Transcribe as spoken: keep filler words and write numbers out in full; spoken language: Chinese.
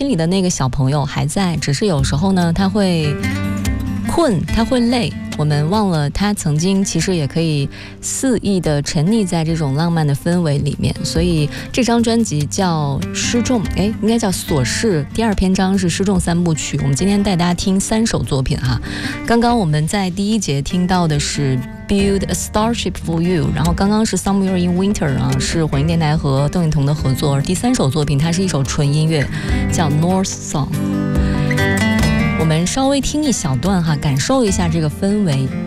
心里的那个小朋友还在，只是有时候呢他会困，他会累，我们忘了他曾经其实也可以肆意的沉溺在这种浪漫的氛围里面。所以这张专辑叫失重，哎，应该叫琐事，第二篇章是失重三部曲。我们今天带大家听三首作品哈。刚刚我们在第一节听到的是 Build a Starship for You， 然后刚刚是 Somewhere in Winter 啊，是混音电台和邓颖彤的合作。而第三首作品它是一首纯音乐，叫 North Song。我们稍微听一小段哈，感受一下这个氛围。